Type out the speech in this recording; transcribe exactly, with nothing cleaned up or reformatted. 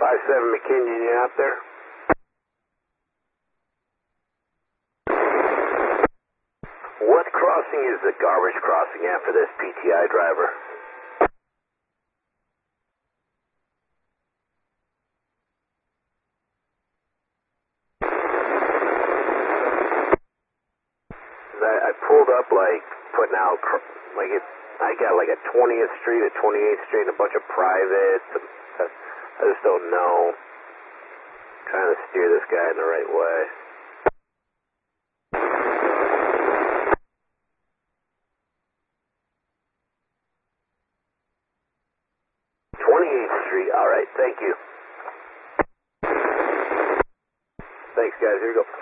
five seven McKinnon, you out there? What crossing is the garbage crossing after this P T I driver? I, I pulled up like putting out like it. I got like a twentieth Street, a twenty-eighth Street, and a bunch of privates. And I just don't know. I'm trying to steer this guy in the right way. twenty-eighth Street. All right. Thank you. Thanks, guys. Here we go.